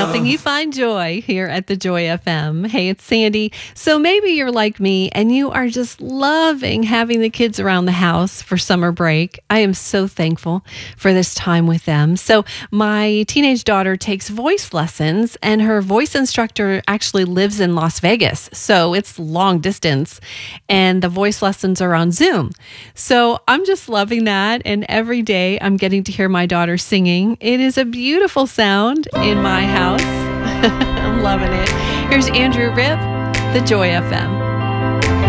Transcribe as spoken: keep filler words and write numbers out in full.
helping you find joy here at the Joy F M. Hey, it's Sandy. So maybe you're like me and you are just loving having the kids around the house for summer break. I am so thankful for this time with them. So my teenage daughter takes voice lessons and her voice instructor actually lives in Las Vegas. So it's long distance and the voice lessons are on Zoom. So I'm just loving that. And every day I'm getting to hear my daughter singing. It is a beautiful sound in my house. I'm loving it. Here's Andrew Ripp, the Joy F M.